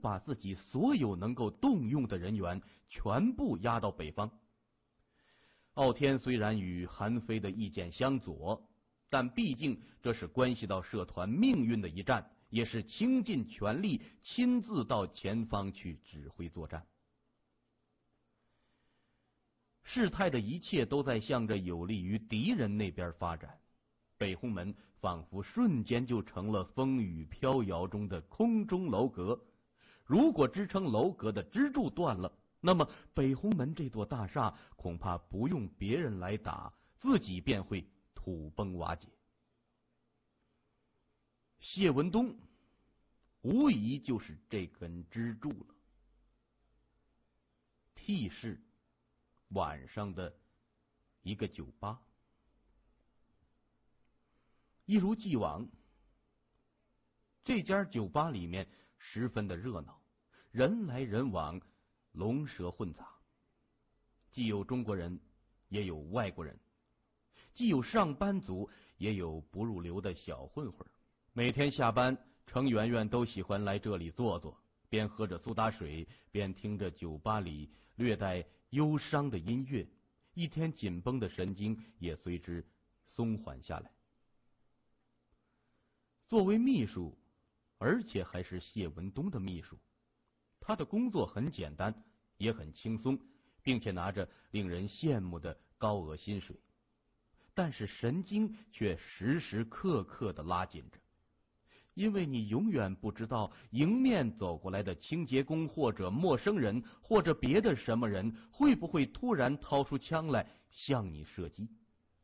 把自己所有能够动用的人员全部押到北方。傲天虽然与韩非的意见相左，但毕竟这是关系到社团命运的一战，也是倾尽全力亲自到前方去指挥作战。事态的一切都在向着有利于敌人那边发展，北红门仿佛瞬间就成了风雨飘摇中的空中楼阁。如果支撑楼阁的支柱断了，那么北红门这座大厦恐怕不用别人来打，自己便会土崩瓦解。谢文东无疑就是这根支柱了。T 市晚上的一个酒吧，一如既往，这家酒吧里面十分的热闹，人来人往，龙蛇混杂，既有中国人，也有外国人，既有上班族，也有不入流的小混混。每天下班，程媛媛都喜欢来这里坐坐，边喝着苏打水，边听着酒吧里略带忧伤的音乐，一天紧绷的神经也随之松缓下来。作为秘书，而且还是谢文东的秘书，他的工作很简单，也很轻松，并且拿着令人羡慕的高额薪水，但是神经却时时刻刻的拉紧着。因为你永远不知道迎面走过来的清洁工或者陌生人或者别的什么人会不会突然掏出枪来向你射击。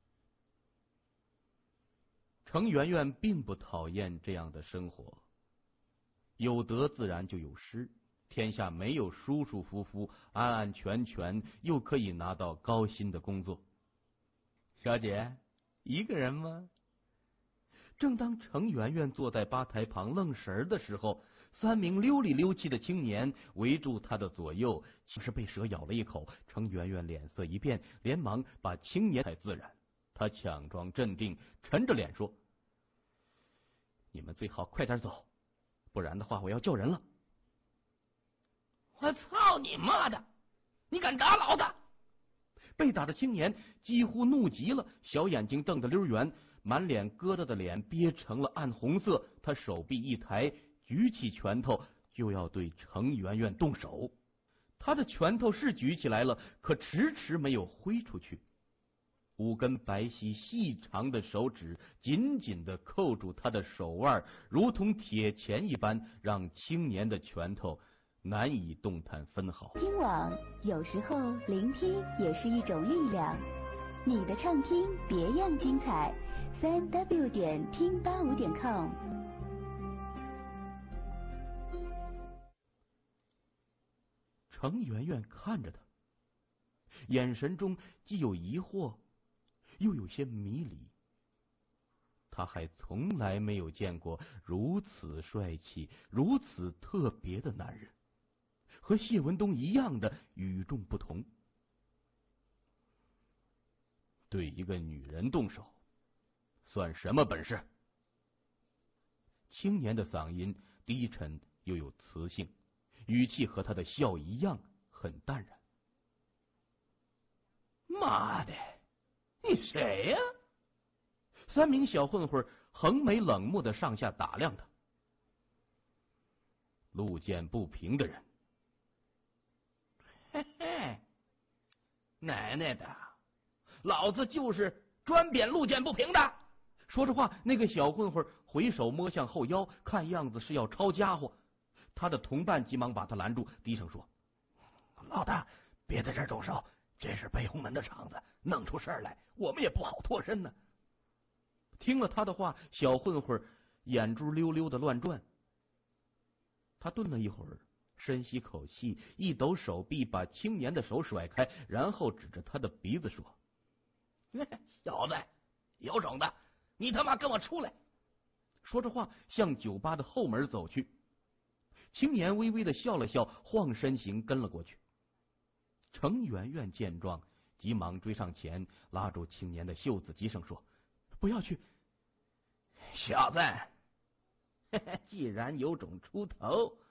程媛媛并不讨厌这样的生活，有得自然就有失，天下没有舒舒服服安安全全又可以拿到高薪的工作。小姐，一个人吗？正当程媛媛坐在吧台旁愣神的时候，三名溜里溜气的青年围住她的左右，像是被蛇咬了一口。程媛媛脸色一变，连忙把青年才自然。她强装镇定，沉着脸说：“你们最好快点走，不然的话我要叫人了。” 我操你妈的！你敢打老子！ 被打的青年几乎怒极了，小眼睛瞪得溜圆，满脸疙瘩的脸憋成了暗红色。他手臂一抬，举起拳头就要对程媛媛动手。他的拳头是举起来了，可迟迟没有挥出去。五根白皙细长的手指紧紧地扣住他的手腕，如同铁钳一般，让青年的拳头难以动弹分毫。 听网有时候聆听也是一种力量，你的畅听别样精彩。3w 点听85点com。 程媛媛看着他，眼神中既有疑惑，又有些迷离。他还从来没有见过如此帅气、如此特别的男人。和谢文东一样的与众不同。对一个女人动手，算什么本事？青年的嗓音低沉又有磁性，语气和他的笑一样，很淡然。 妈的，你谁呀？ 三名小混混横眉冷目的上下打量他。路见不平的人。 嘿嘿，奶奶的，老子就是专贬路见不平的。 说着话，那个小混混回手摸向后腰，看样子是要抄家伙。他的同伴急忙把他拦住，低声说：“ 老大，别在这儿动手，这是北红门的场子，弄出事来，我们也不好脱身呢。” 听了他的话，小混混眼珠溜溜的乱转。他顿了一会儿，深吸口气，一抖手臂，把青年的手甩开，然后指着他的鼻子说：“ 小子，有种的，你他妈跟我出来！” 说着话，向酒吧的后门走去。青年微微的笑了笑，晃身形跟了过去。程媛媛见状，急忙追上前，拉住青年的袖子，急声说：“不要去！ 小子，既然有种出头，